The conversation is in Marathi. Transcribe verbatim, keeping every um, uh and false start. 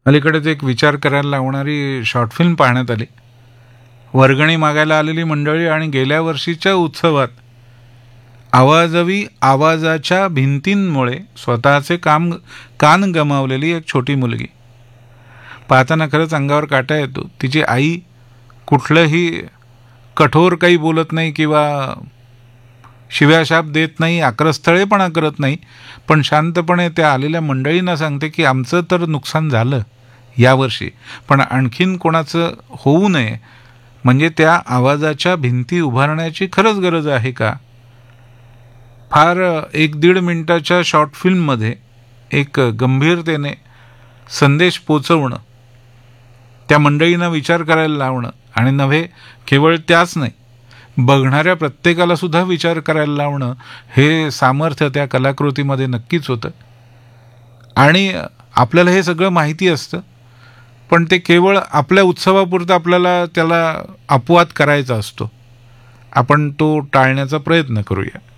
अलीकडेच एक विचार करायला लावणारी शॉर्ट फिल्म पाहण्यात आली. वर्गणी मागायला आलेली मंडळी आणि गेल्या वर्षीच्या उत्सवात आवाजवी आवाजाच्या भिंतींमुळे स्वतःचे काम कान गमावलेली एक छोटी मुलगी. पाहताना खरंच अंगावर काटा येतो. तिची आई कुठलंही कठोर काही बोलत नाही किंवा शिव्याशाप देत नाही, आक्रस्थळेपणा करत नाही, पण शांतपणे त्या आलेल्या मंडळींना सांगते की आमचं तर नुकसान झालं यावर्षी, पण आणखीन कोणाचं होऊ नये म्हणजे त्या आवाजाच्या भिंती उभारण्याची खरंच गरज आहे का? फार एक दीड मिनिटाच्या शॉर्ट फिल्ममध्ये एक गंभीरतेने संदेश पोचवणं, त्या मंडळींना विचार करायला लावणं आणि नव्हे केवळ त्याच नाही, बघणाऱ्या प्रत्येकाला सुद्धा विचार करायला लावणं, हे सामर्थ्य त्या कलाकृतीमध्ये नक्कीच होतं. आणि आपल्याला हे सगळं माहिती असतं, पण ते केवळ आपल्या उत्सवापुरतं आपल्याला त्याला अपवाद करायचा असतो. आपण तो टाळण्याचा प्रयत्न करूया.